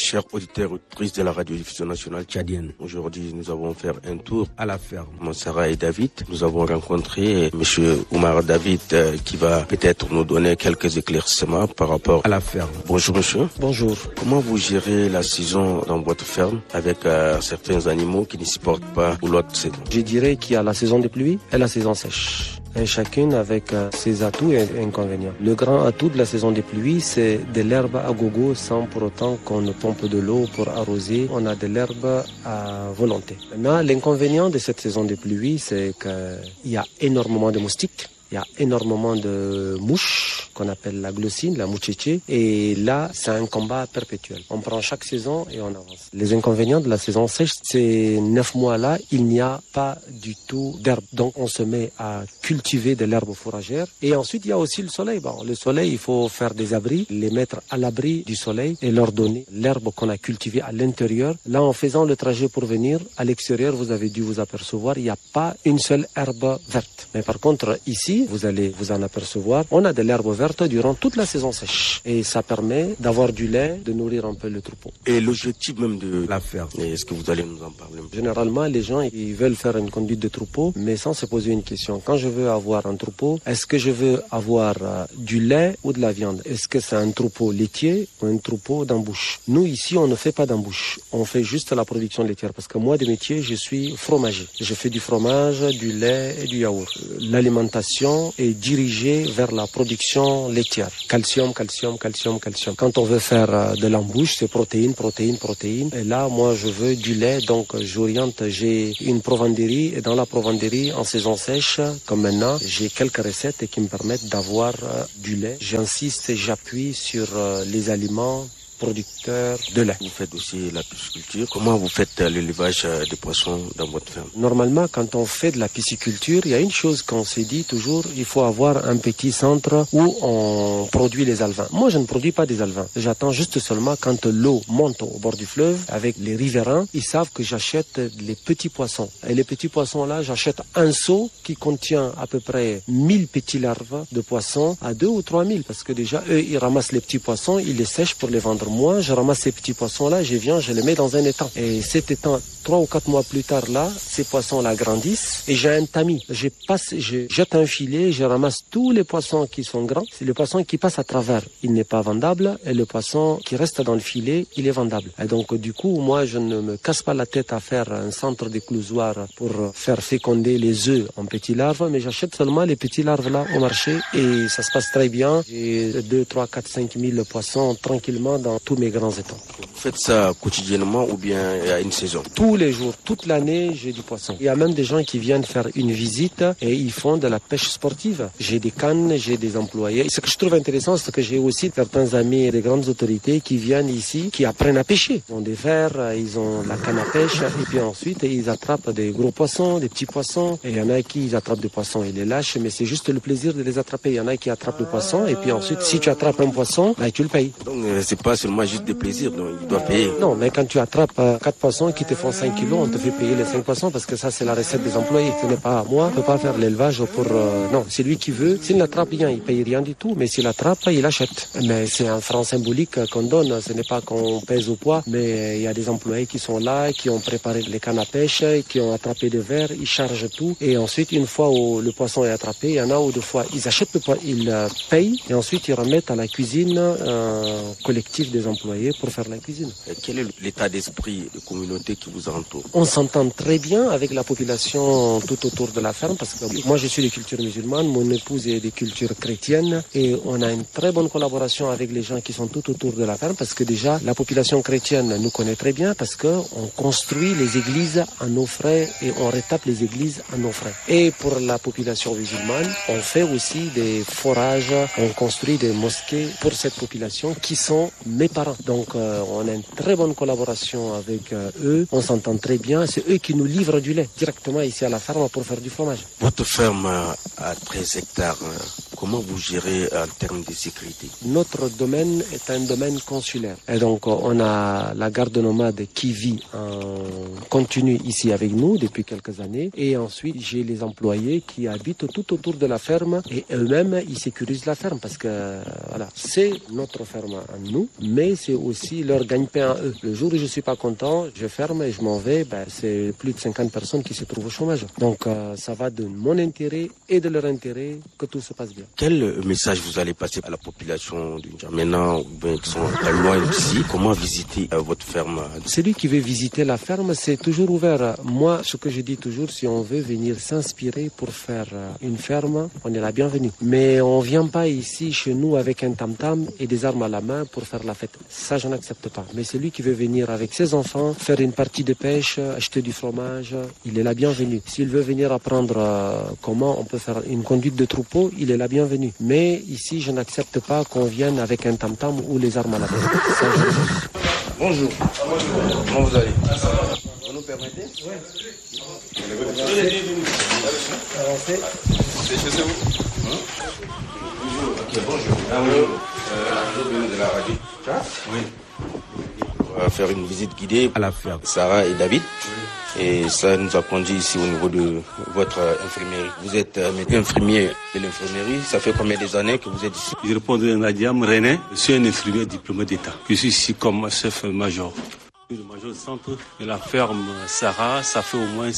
chers auditeurs et auditrices de la radiodiffusion nationale tchadienne. Aujourd'hui, nous avons fait un tour à la ferme Montserrat et David. Nous avons rencontré monsieur Oumar David qui va peut-être nous donner quelques éclaircissements par rapport à la ferme. Bonjour monsieur. Bonjour. Comment vous gérez la saison dans votre ferme avec certains animaux qui ne supportent pas l'autre saison? Je dirais qu'il y a la saison des pluies et la saison sèche. Et chacune avec ses atouts et inconvénients. Le grand atout de la saison des pluies, c'est de l'herbe à gogo sans pour autant qu'on ne pompe de l'eau pour arroser. On a de l'herbe à volonté. Maintenant, l'inconvénient de cette saison des pluies, c'est qu'il y a énormément de moustiques. Il y a énormément de mouches qu'on appelle la glossine, la mouchéché. Et là, c'est un combat perpétuel. On prend chaque saison et on avance. Les inconvénients de la saison sèche, ces 9 mois-là, il n'y a pas du tout d'herbe. Donc, on se met à cultiver de l'herbe fourragère. Et ensuite, il y a aussi le soleil. Bon, le soleil, il faut faire des abris, les mettre à l'abri du soleil et leur donner l'herbe qu'on a cultivée à l'intérieur. Là, en faisant le trajet pour venir, à l'extérieur, vous avez dû vous apercevoir, il n'y a pas une seule herbe verte. Mais par contre, ici, vous allez vous en apercevoir, on a de l'herbe verte durant toute la saison sèche. Et ça permet d'avoir du lait, de nourrir un peu le troupeau. Et l'objectif même de la ferme, est-ce que vous allez nous en parler? Généralement, les gens, ils veulent faire une conduite de troupeau, mais sans se poser une question. Quand je veux avoir un troupeau, est-ce que je veux avoir du lait ou de la viande? Est-ce que c'est un troupeau laitier ou un troupeau d'embouche? Nous, ici, on ne fait pas d'embouche. On fait juste la production laitière. Parce que moi, de métier, je suis fromager. Je fais du fromage, du lait et du yaourt. L'alimentation est dirigée vers la production laitière. Calcium, calcium, calcium, calcium. Quand on veut faire de l'embouche, c'est protéines, protéines, protéines. Et là, moi, je veux du lait, donc j'oriente, j'ai une provanderie. Et dans la provanderie, en saison sèche, comme maintenant, j'ai quelques recettes qui me permettent d'avoir du lait. J'insiste et j'appuie sur les aliments producteurs de lait. Vous faites aussi la pisciculture. Comment vous faites l'élevage de poissons dans votre ferme? Normalement, quand on fait de la pisciculture, il y a une chose qu'on s'est dit toujours, il faut avoir un petit centre où on produit les alevins. Moi, je ne produis pas des alevins. J'attends juste seulement quand l'eau monte au bord du fleuve avec les riverains, ils savent que j'achète les petits poissons. Et les petits poissons-là, j'achète un seau qui contient à peu près 1000 petits larves de poissons à 2 ou 3000 parce que déjà, eux, ils ramassent les petits poissons, ils les sèchent pour les vendre. Moi, je ramasse ces petits poissons-là, je viens, je les mets dans un étang. Et cet étang, 3 ou 4 mois plus tard, là, ces poissons-là grandissent et j'ai un tamis. Je jette un filet, je ramasse tous les poissons qui sont grands. C'est le poisson qui passe à travers, il n'est pas vendable. Et le poisson qui reste dans le filet, il est vendable. Et donc, du coup, moi, je ne me casse pas la tête à faire un centre d'éclosoir pour faire féconder les œufs en petits larves, mais j'achète seulement les petits larves-là au marché et ça se passe très bien. J'ai 2, 3, 4, 5 000 poissons tranquillement dans tous mes grands étangs. Vous faites ça quotidiennement ou bien il y a une saison? Tous les jours, toute l'année, j'ai du poisson. Il y a même des gens qui viennent faire une visite et ils font de la pêche sportive. J'ai des cannes, j'ai des employés. Ce que je trouve intéressant, c'est que j'ai aussi certains amis et des grandes autorités qui viennent ici, qui apprennent à pêcher. Ils ont des verres, ils ont la canne à pêche et puis ensuite, ils attrapent des gros poissons, des petits poissons. Et il y en a qui attrapent des poissons et les lâchent, mais c'est juste le plaisir de les attraper. Il y en a qui attrapent le poisson et puis ensuite, si tu attrapes un poisson, bah, tu le payes. Donc, c'est pas seulement juste des plaisirs, donc il doit payer. Non, mais quand tu attrapes 4 poissons qui te font 5 kilos, on te fait payer les 5 poissons parce que ça, c'est la recette des employés. Ce n'est pas moi, on ne peut pas faire l'élevage pour... non, c'est lui qui veut. S'il n'attrape rien, il paye rien du tout, mais s'il attrape, il achète. Mais c'est un franc symbolique qu'on donne. Ce n'est pas qu'on pèse au poids, mais il y a des employés qui sont là, qui ont préparé les cannes à pêche, qui ont attrapé des verres, ils chargent tout. Et ensuite, une fois où le poisson est attrapé, il y en a où deux fois, ils achètent le poisson, ils payent et ensuite ils remettent à la cuisine un collectif des employés pour faire la cuisine. Et quel est l'état d'esprit de communauté qui vous entoure? On s'entend très bien avec la population tout autour de la ferme parce que moi je suis de culture musulmane, mon épouse est de culture chrétienne et on a une très bonne collaboration avec les gens qui sont tout autour de la ferme parce que déjà la population chrétienne nous connaît très bien parce qu'on construit les églises à nos frais et on retape les églises à nos frais. Et pour la population musulmane, on fait aussi des forages, on construit des mosquées pour cette population qui sont mes parents. Donc on a une très bonne collaboration avec eux, on s'entend très bien, c'est eux qui nous livrent du lait directement ici à la ferme pour faire du fromage. Votre ferme a 13 hectares. comment vous gérez en termes de sécurité? Notre domaine est un domaine consulaire. Et donc, on a la garde nomade qui vit en continu ici avec nous depuis quelques années. Et ensuite, j'ai les employés qui habitent tout autour de la ferme et eux-mêmes, ils sécurisent la ferme parce que voilà, c'est notre ferme à nous, mais c'est aussi leur gagne-pain à eux. Le jour où je suis pas content, je ferme et je m'en vais, c'est plus de 50 personnes qui se trouvent au chômage. Donc, ça va de mon intérêt et de leur intérêt que tout se passe bien. Quel message vous allez passer à la population du N'Djamena ou bien qui sont très loin d'ici? Comment visiter votre ferme? Celui qui veut visiter la ferme, c'est toujours ouvert. Moi, ce que je dis toujours, si on veut venir s'inspirer pour faire une ferme, on est la bienvenue. Mais on vient pas ici chez nous avec un tam-tam et des armes à la main pour faire la fête. Ça, je n'accepte pas. Mais celui qui veut venir avec ses enfants, faire une partie de pêche, acheter du fromage, il est la bienvenue. S'il veut venir apprendre comment on peut faire une conduite de troupeau, il est la bienvenue. Mais ici, je n'accepte pas qu'on vienne avec un tam-tam ou les armes à la main. Ça, je refuse. Bonjour. Comment vous allez? Vous nous permettez? Oui. C'est chez vous? Ok, bonjour. De la radio. Oui. On va faire une visite guidée à la ferme Sarah et David. Et ça nous a conduit ici au niveau de votre infirmerie. Vous êtes infirmier de l'infirmerie. Ça fait combien d'années que vous êtes ici? Je réponds à Nadiam René. Je suis un infirmier diplômé d'État. Je suis ici comme chef-major. Le major du centre de la ferme Sarah, ça fait au moins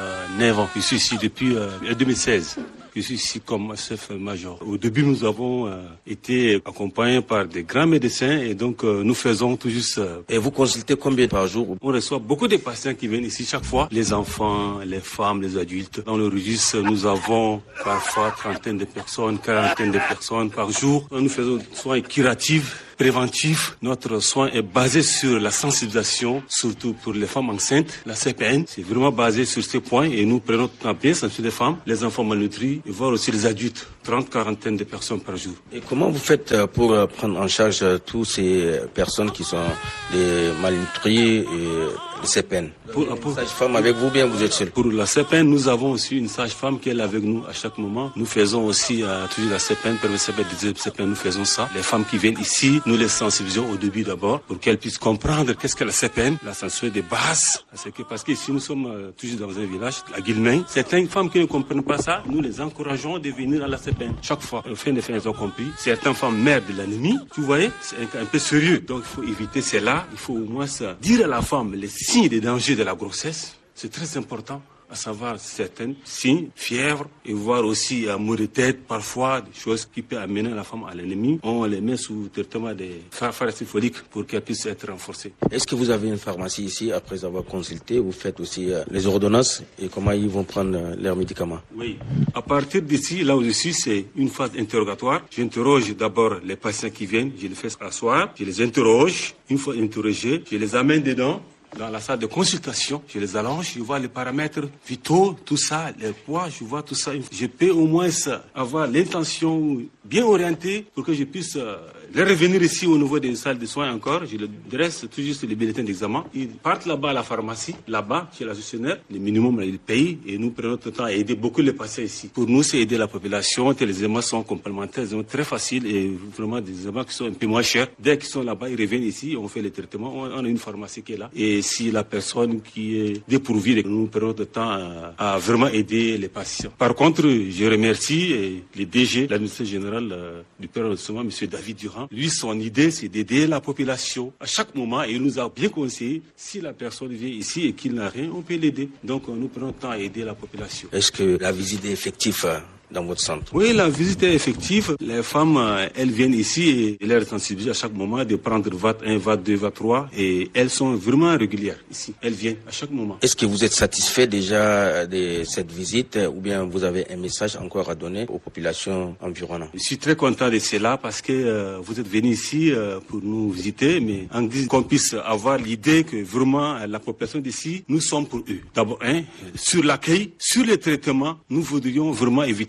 9 ans. Je suis ici depuis 2016. Je suis ici comme chef-major. Au début, nous avons été accompagnés par des grands médecins et donc nous faisons tout juste... Et vous consultez combien par jour? On reçoit beaucoup de patients qui viennent ici chaque fois. Les enfants, les femmes, les adultes. Dans le registre, nous avons parfois 30 de personnes, 40 de personnes par jour. Nous faisons soins curatifs, préventifs. Notre soin est basé sur la sensibilisation, surtout pour les femmes enceintes. La CPN, c'est vraiment basé sur ces points et nous prenons tout en bien sensibiliser les femmes, les enfants malnutris et voir aussi les adultes. 30-40 de personnes par jour. Et comment vous faites pour prendre en charge toutes ces personnes qui sont des malnutris et les CPN? Pour sage-femme avec vous, bien vous êtes seul? Pour la CPN, nous avons aussi une sage-femme qui est là avec nous à chaque moment. Nous faisons aussi toujours la CPN, pour le CPN, nous faisons ça. Les femmes qui viennent ici, nous les sensibilisons au début d'abord pour qu'elles puissent comprendre qu'est-ce que la CPN, la sensibilité de base. Parce qu'ici, nous sommes toujours dans un village, à Guilmain. Certaines femmes qui ne comprennent pas ça, nous les encourageons de venir à la CPN. Chaque fois, au fin de fin, elles ont compris. Certaines femmes mères de l'ennemi, tu voyez, c'est un peu sérieux. Donc, il faut éviter cela. Il faut au moins dire à la femme les signes des dangers de la grossesse. C'est très important. À savoir certains signes, fièvre, et voir aussi maux de tête, parfois des choses qui peuvent amener la femme à l'ennemi. On les met sous traitement de pharmaceutique pour qu'elles puissent être renforcées. Est-ce que vous avez une pharmacie ici, après avoir consulté, vous faites aussi les ordonnances et comment ils vont prendre leurs médicaments? Oui. À partir d'ici, là où je suis, c'est une phase interrogatoire. J'interroge d'abord les patients qui viennent, je les fais asseoir, je les interroge. Une fois interrogés, je les amène dedans. Dans la salle de consultation, je les allonge, je vois les paramètres vitaux, tout ça, les poids, je vois tout ça. Je peux au moins avoir l'intention bien orientée pour que je puisse les revenir ici au niveau des salles de soins encore. Je les dresse tout juste les bulletins d'examen. Ils partent là-bas à la pharmacie, là-bas, chez la gestionnaire. Le minimum, ils payent et nous prenons notre temps à aider beaucoup les patients ici. Pour nous, c'est aider la population. Les examens sont complémentaires, ils sont très faciles et vraiment des examens qui sont un peu moins chers. Dès qu'ils sont là-bas, ils reviennent ici, on fait les traitements. On a une pharmacie qui est là. Et si la personne qui est dépourvue, nous prenons notre temps à vraiment aider les patients. Par contre, je remercie le DG, l'administrateur général du Père arrondissement, M. David Durand. Lui, son idée, c'est d'aider la population à chaque moment et il nous a bien conseillé, si la personne vient ici et qu'il n'a rien, on peut l'aider. Donc, nous prenons le temps à aider la population. Est-ce que la visite est effective dans votre centre? Oui, la visite est effective. Les femmes, elles viennent ici et elles sont sensibilisées à chaque moment de prendre VAT1, VAT2, VAT3 et elles sont vraiment régulières ici. Elles viennent à chaque moment. Est-ce que vous êtes satisfait déjà de cette visite ou bien vous avez un message encore à donner aux populations environnantes? Je suis très content de cela parce que vous êtes venus ici pour nous visiter, mais en disant qu'on puisse avoir l'idée que vraiment la population d'ici, nous sommes pour eux. D'abord, sur l'accueil, sur les traitements, nous voudrions vraiment éviter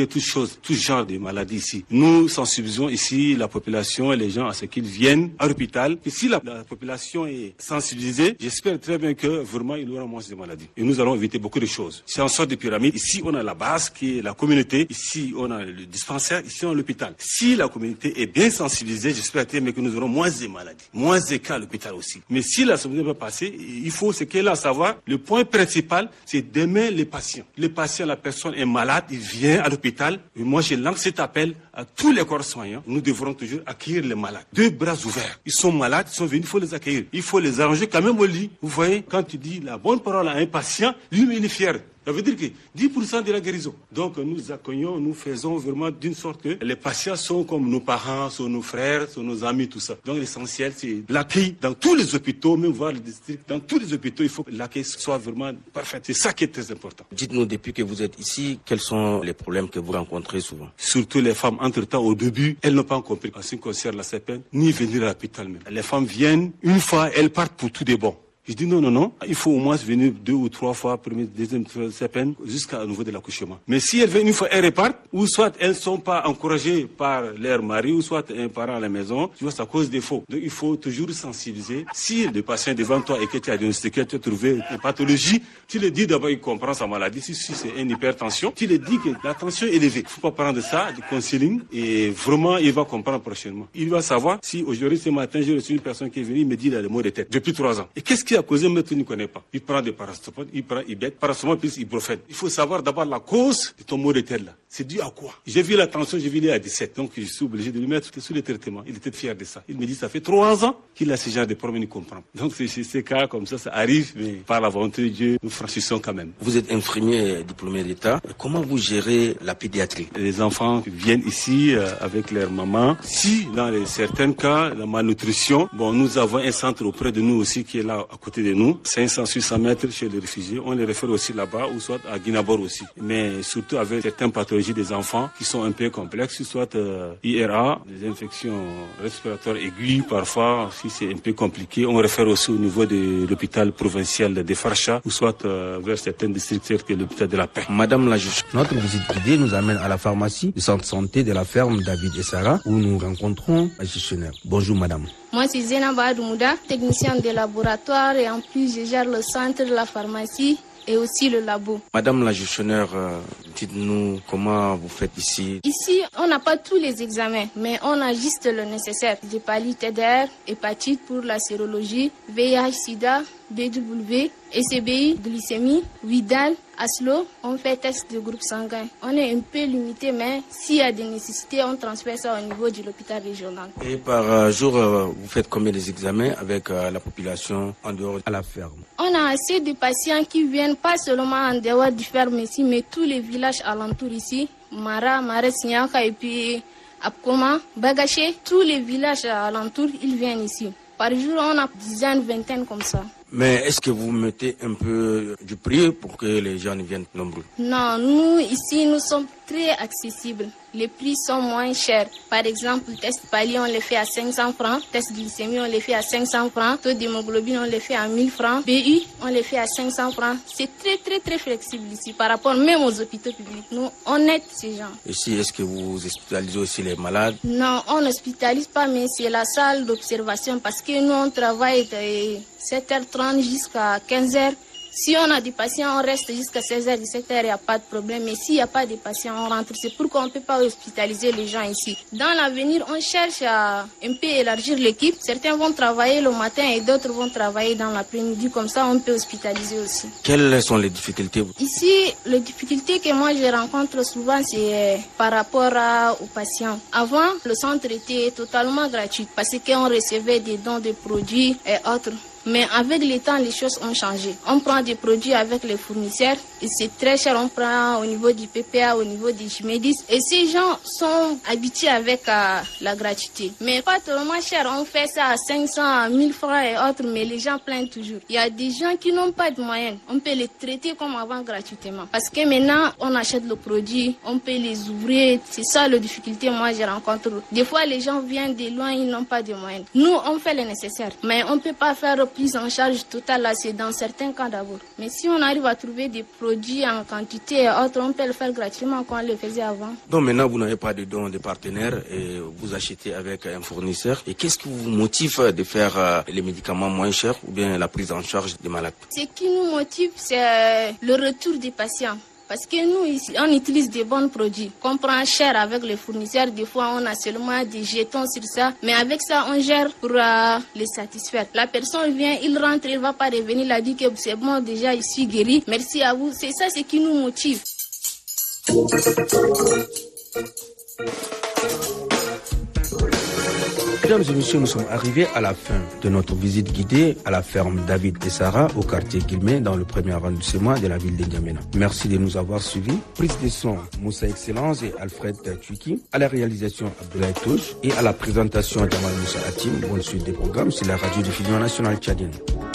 éradiquer toute chose, tout genre de maladie ici. Nous sensibilisons ici la population et les gens à ce qu'ils viennent à l'hôpital. Et si la population est sensibilisée, j'espère très bien que vraiment il y aura moins de maladies. Et nous allons éviter beaucoup de choses. C'est en sorte de pyramide. Ici, on a la base qui est la communauté. Ici, on a le dispensaire. Ici, on a l'hôpital. Si la communauté est bien sensibilisée, j'espère très bien que nous aurons moins de maladies, moins de cas à l'hôpital aussi. Mais si la sensibilisation va passer, il faut ce qu'elle a à savoir. Le point principal, c'est d'aimer les patients. Les patients, la personne est malade, il vient à l'hôpital. Et moi, je lance cet appel à tous les corps soignants. Nous devrons toujours accueillir les malades. Deux bras ouverts. Ils sont malades, ils sont venus, il faut les accueillir. Il faut les arranger quand même au lit. Vous voyez, quand tu dis la bonne parole à un patient, lui, il est fier. Ça veut dire que 10% de la guérison. Donc nous accueillons, nous faisons vraiment d'une sorte que les patients sont comme nos parents, sont nos frères, sont nos amis, tout ça. Donc l'essentiel, c'est l'accueil dans tous les hôpitaux, même voir le district, dans tous les hôpitaux, il faut que l'accueil soit vraiment parfait. C'est ça qui est très important. Dites-nous, depuis que vous êtes ici, quels sont les problèmes que vous rencontrez souvent? Surtout les femmes, entre-temps, au début, elles n'ont pas compris en ce qui concerne la CPN, ni venir à l'hôpital même. Les femmes viennent, une fois, elles partent pour tout des bons. Je dis non, il faut au moins venir 2 ou 3 fois, première, deuxième, CPN, jusqu'au niveau de l'accouchement. Mais si elles viennent une fois, elles repartent, ou soit elles ne sont pas encouragées par leur mari, ou soit un parent à la maison, tu vois, ça cause défaut. Donc il faut toujours sensibiliser. Si le patient est devant toi et que tu as diagnostiqué, tu as trouvé une pathologie, tu le dis d'abord, il comprend sa maladie. Si c'est une hypertension, tu le dis que la tension est élevée. Il ne faut pas prendre ça, du counseling, et vraiment, il va comprendre prochainement. Il va savoir si aujourd'hui, ce matin, j'ai reçu une personne qui est venue, il me dit il a le maux de tête depuis 3 ans. Et qu'est-ce qui a causé, mais tu ne connais pas. Il prend des paracétamol, il prend Ibet, paracétamol plus ibuprofène. Il faut savoir d'abord la cause de ton maux de tête là. C'est dû à quoi? J'ai vu la tension, j'ai vu il est à 17. Donc je suis obligé de lui mettre sous le traitement. Il était fier de ça. Il me dit ça fait 3 ans qu'il a ce genre de problème, il comprend. Donc c'est ces cas comme ça arrive, mais par la volonté de Dieu, nous franchissons quand même. Vous êtes infirmier diplômé d'État. Comment vous gérez la pédiatrie? Les enfants viennent ici avec leur maman. Si dans certains cas, la malnutrition, nous avons un centre auprès de nous aussi qui est là à côté de nous, 500-600 mètres chez les réfugiés. On les réfère aussi là-bas, ou soit à Guinabor aussi. Mais surtout avec certaines pathologies des enfants qui sont un peu complexes, soit IRA, des infections respiratoires aiguës parfois, si c'est un peu compliqué, on réfère aussi au niveau de l'hôpital provincial de Farsha, ou soit vers certains districts tels que l'hôpital de la Paix. Madame la juge, notre visite guidée nous amène à la pharmacie du centre santé de la ferme David et Sarah, où nous rencontrons la gestionnaire. Bonjour madame. Moi, c'est Zénaba Adoumouda, technicienne de laboratoire, et en plus, je gère le centre de la pharmacie et aussi le labo. Madame la gestionnaire, dites-nous comment vous faites ici. Ici, on n'a pas tous les examens, mais on a juste le nécessaire. Des palis TDR, hépatite pour la sérologie, VIH, SIDA, BW, ECBI, glycémie, Widal, Aslo, on fait test de groupe sanguin. On est un peu limité, mais s'il y a des nécessités, on transfère ça au niveau de l'hôpital régional. Et par jour, vous faites combien d'examens avec la population en dehors à la ferme? On a assez de patients qui viennent pas seulement en dehors du ferme ici, mais tous les villages alentours ici, Mara, Signaka et puis Apkoma, Bagaché, tous les villages alentours, ils viennent ici. Par jour, on a dizaines, vingtaines comme ça. Mais est-ce que vous mettez un peu du prix pour que les gens viennent nombreux? Non, nous ici, nous sommes très accessibles. Les prix sont moins chers. Par exemple, test pali, on les fait à 500 francs. Test glycémie, on les fait à 500 francs. Taux d'hémoglobine, on les fait à 1000 francs. BU, on les fait à 500 francs. C'est très, très, très flexible ici par rapport même aux hôpitaux publics. Nous, on aide ces gens. Ici, est-ce que vous hospitalisez aussi les malades? Non, on n'hospitalise pas, mais c'est la salle d'observation parce que nous, on travaille de 7h30 jusqu'à 15h. Si on a des patients, on reste jusqu'à 16h, 17h, il n'y a pas de problème. Mais s'il n'y a pas de patients, on rentre. C'est pourquoi on ne peut pas hospitaliser les gens ici. Dans l'avenir, on cherche à un peu élargir l'équipe. Certains vont travailler le matin et d'autres vont travailler dans l'après-midi. Comme ça, on peut hospitaliser aussi. Quelles sont les difficultés? Ici, les difficultés que moi je rencontre souvent, c'est par rapport aux patients. Avant, le centre était totalement gratuit parce qu'on recevait des dons de produits et autres. Mais avec le temps, les choses ont changé. On prend des produits avec les fournisseurs et c'est très cher. On prend au niveau du PPA, au niveau du Chimedis. Et ces gens sont habitués avec la gratuité. Mais pas tellement cher. On fait ça à 500, à 1000 francs et autres, mais les gens plaignent toujours. Il y a des gens qui n'ont pas de moyens. On peut les traiter comme avant gratuitement. Parce que maintenant, on achète le produit, on peut les ouvrir. C'est ça la difficulté moi je rencontre. Des fois, les gens viennent de loin, ils n'ont pas de moyens. Nous, on fait le nécessaire. Mais on ne peut pas faire prise en charge totale, là, c'est dans certains cas d'abord. Mais si on arrive à trouver des produits produits en quantité et autres, on peut le faire gratuitement comme on le faisait avant. Donc maintenant, vous n'avez pas de dons de partenaires et vous achetez avec un fournisseur. Et qu'est-ce qui vous motive de faire les médicaments moins chers ou bien la prise en charge des malades? Ce qui nous motive, c'est le retour des patients. Parce que nous, ici, on utilise des bons produits qu'on prend cher avec les fournisseurs. Des fois, on a seulement des jetons sur ça. Mais avec ça, on gère pour les satisfaire. La personne vient, il rentre, il ne va pas revenir. Il a dit que c'est bon, déjà, je suis guéri. Merci à vous. C'est ça ce qui nous motive. Mesdames et messieurs, nous sommes arrivés à la fin de notre visite guidée à la ferme David et Sarah au quartier Guillemets dans le premier arrondissement de la ville de N'Djamena. Merci de nous avoir suivis. Prise de son, Moussa Excellence et Alfred Tuiki. À la réalisation, Abdoulaye Touche. Et à la présentation, Jamal Moussa Hatim. Bonne suite des programmes sur la radio diffusion nationale tchadienne.